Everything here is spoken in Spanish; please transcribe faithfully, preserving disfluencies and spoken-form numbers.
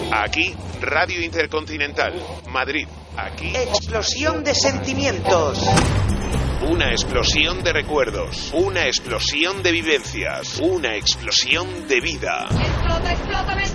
Aquí, Radio Intercontinental, Madrid. Aquí, explosión de sentimientos. Una explosión de recuerdos, una explosión de vivencias, una explosión de vida. ¡Explota, explota, me